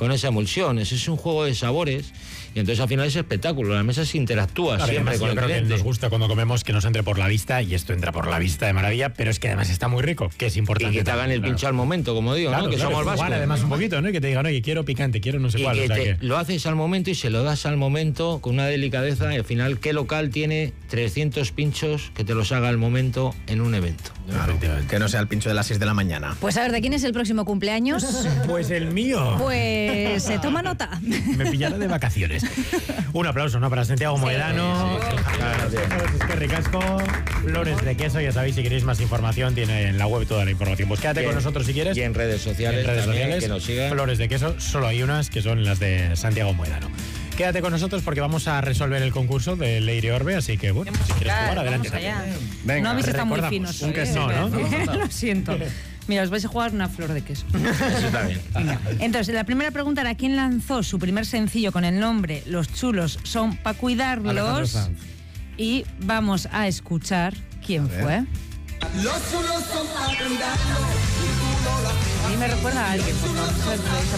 con esa emulsión. Eso es un juego de sabores y entonces al final es espectáculo. La mesa se interactúa siempre con el cliente. Yo creo que nos gusta cuando comemos que nos entre por la vista, y esto entra por la vista de maravilla, pero es que además está muy rico, que es importante. Y que te hagan el pincho al momento, como digo, claro, ¿no? Que somos vascos. Además un poquito, ¿no? Y que te digan, oye, quiero picante, quiero no sé cuál. Lo haces al momento y se lo das al momento con una delicadeza, y al final, ¿qué local tiene 300 pinchos que te los haga al momento en un evento? Claro, que no sea el pincho de las 6 de la mañana. Pues a ver, ¿de quién es el próximo cumpleaños? Pues el mío. Pues se toma nota. Me pillará de vacaciones. Un aplauso, ¿no? Para Santiago Moedano. Es que ricasco. Flores de queso, ya sabéis, si queréis más información, tiene en la web toda la información. Pues quédate con nosotros si quieres. Y en redes sociales, que nos sigan. Flores de queso, solo hay unas que son las de Santiago Moedano. Quédate con nosotros porque vamos a resolver el concurso de Leire Orbe, así que bueno, si quieres jugar, adelante. Venga, no habéis estado muy finos. Un queso, ¿no? Lo siento. Mira, os vais a jugar una flor de queso. Eso está bien. Entonces, la primera pregunta era: ¿quién lanzó su primer sencillo con el nombre Los chulos son pa' cuidarlos? Y vamos a escuchar quién fue. Los chulos son pa' cuidarlos. A mí me recuerda a alguien, por favor.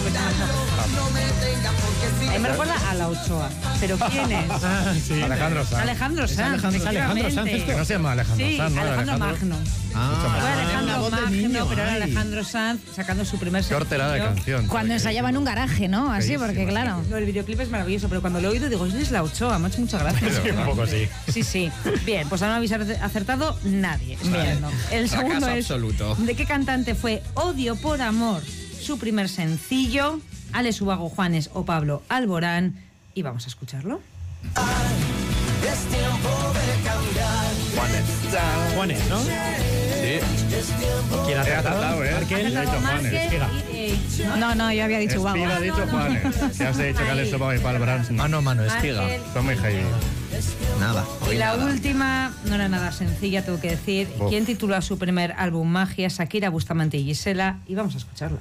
A mí me recuerda a la Ochoa. ¿Pero quién es? Sí. Alejandro Sanz. Alejandro Sanz. Alejandro Sanz, que no se llama Alejandro sí, Sanz, ¿no? Alejandro Magno. Fue Alejandro Magno, pero era Alejandro Sanz sacando su primer sencillo. Qué horterada de canción. Cuando ensayaba en un garaje, ¿no? Así, porque claro. No, el videoclip es maravilloso, pero cuando lo he oído digo, es la Ochoa, me ha hecho mucha gracia. Sí, un poco sí. Sí. Bien, pues no habéis acertado nadie. Bien. El segundo es, absoluto. ¿de qué cantante fue Odio por Amor su primer sencillo? Alex Ubago Juanes o Pablo Alborán. Y vamos a escucharlo. Juanes, ¿no? Sí. ¿Quién ha acertado? Markel. Ha acertado Markel No, yo había dicho Ubago. Espiga ha dicho Juanes. Ya os he dicho que Alex Ubago y Pablo Alborán. Mano, Espiga. Son muy heavy. Nada. Y la última no era nada sencilla, tengo que decir. ¿Quién tituló su primer álbum Magia? Shakira, Bustamante y Gisela. Y vamos a escucharla.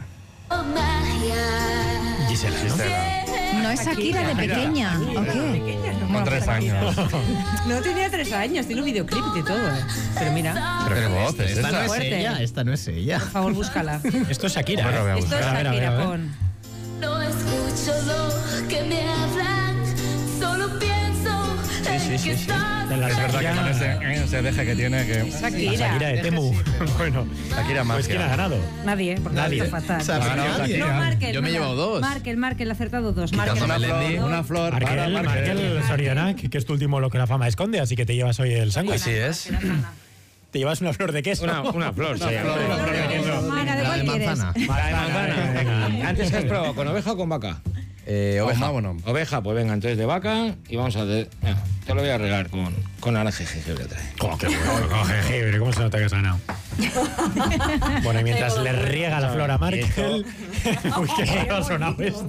Gisela, ¿no? ¿No es Shakira de pequeña? ¿O qué? Con 3 años. No tenía 3 años, tiene un videoclip y todo. Pero mira. Pero qué voz es Esta no es fuerte. ella, esta no es ella. Por favor, búscala. Esto es Shakira. Bueno, voy a Esto es buscar. Shakira, pon. No escucho lo que me hablan, solo pienso en que estás. De la Es verdad que con ese deje que tiene que... Shakira. de Temu. Bueno, Shakira más. pues ¿quién ha ganado? Nadie, porque Nadie. lo está fatal. O sea, nadie. No, Markel. Yo me he llevado 2. Markel, ha acertado 2. Quitando Markel. Melendi. Una flor. Markel Sorianak, que es tu último lo que la fama esconde, así que te llevas hoy el sándwich. Así es. Te llevas una flor de queso. Una flor, sí. Mara, ¿de La cuál de quieres? manzana. La de manzana. Venga. Antes que has probado, ¿con oveja o con vaca? Oveja. Bueno. Oveja, pues venga, entonces de vaca y vamos a hacer... Te lo voy a regalar con naranja y jengibre otra vez. Oh, qué bueno, con jengibre, ¿cómo se nota que has ganado? Bueno, y mientras le riega la flor a Markel... Uy, qué raro ha sonado esto.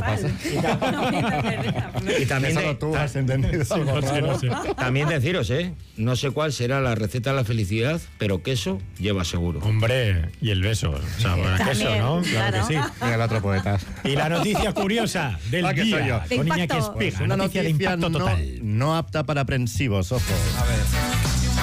Y también, Solo tú has entendido algo raro. No sé. también deciros, no sé cuál será la receta de la felicidad, pero queso lleva seguro. Hombre, y el beso. O sea, bueno, queso, ¿no? Claro que sí. Mira el otro poeta. Y la noticia curiosa del que día soy yo. con Iñaki impacto. Espiga. Una noticia de impacto total. no apta para aprensivos, ojo. A ver.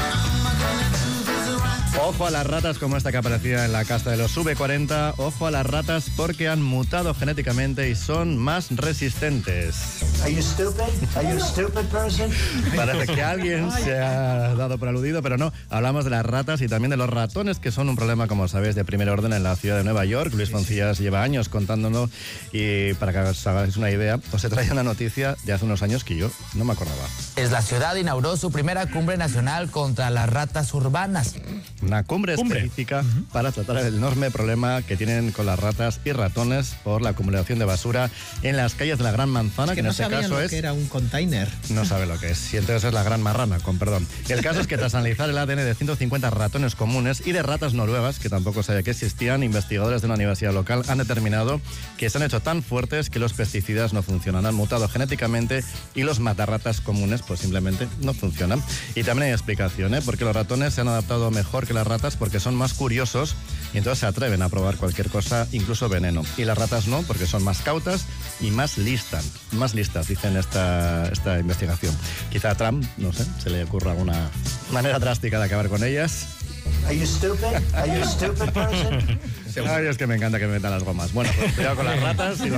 Ojo a las ratas como esta que aparecía en la casta de los V40. Ojo a las ratas porque han mutado genéticamente y son más resistentes. Are you stupid person? Parece que alguien se ha dado por aludido, pero no. Hablamos de las ratas y también de los ratones, que son un problema, como sabéis, de primer orden en la ciudad de Nueva York. Luis Foncillas lleva años contándonos y para que os hagáis una idea, os he traído una noticia de hace unos años que yo no me acordaba. La ciudad inauguró su primera cumbre nacional contra las ratas urbanas. Una cumbre específica para tratar el enorme problema que tienen con las ratas y ratones por la acumulación de basura en las calles de la Gran Manzana, Es que que en no este sabían caso lo es... que era un container. No sabe lo que es. Y entonces es la gran marrana, con perdón. El caso es que tras analizar el ADN de 150 ratones comunes y de ratas noruegas, que tampoco sabía que existían, investigadores de una universidad local han determinado que se han hecho tan fuertes que los pesticidas no funcionan. Han mutado genéticamente y los matarratas comunes pues simplemente no funcionan. Y también hay explicación, porque los ratones se han adaptado mejor que las ratas porque son más curiosos y entonces se atreven a probar cualquier cosa, incluso veneno. Y las ratas no, porque son más cautas y más listas, dicen esta investigación. Quizá a Trump, no sé, se le ocurra alguna manera drástica de acabar con ellas. Are you stupid person? Ay, es que me encanta que me metan las gomas. Bueno, pues cuidado con las ratas y los